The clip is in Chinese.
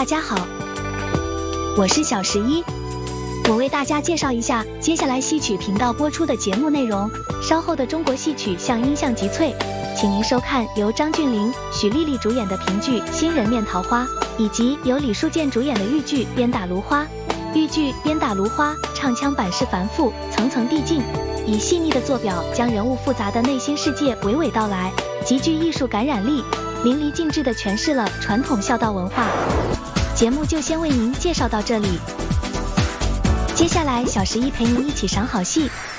大家好，我是小11，我为大家介绍一下接下来戏曲频道播出的节目内容。稍后的中国戏曲像音像集萃，请您收看由张峻霖、许丽丽主演的评剧《新人面桃花》，以及由李书建主演的豫剧《鞭打芦花》。豫剧《鞭打芦花》唱腔板式繁复，层层递进，以细腻的做表将人物复杂的内心世界娓娓道来，极具艺术感染力，淋漓尽致地诠释了传统孝道文化。节目就先为您介绍到这里，接下来小11陪您一起赏好戏。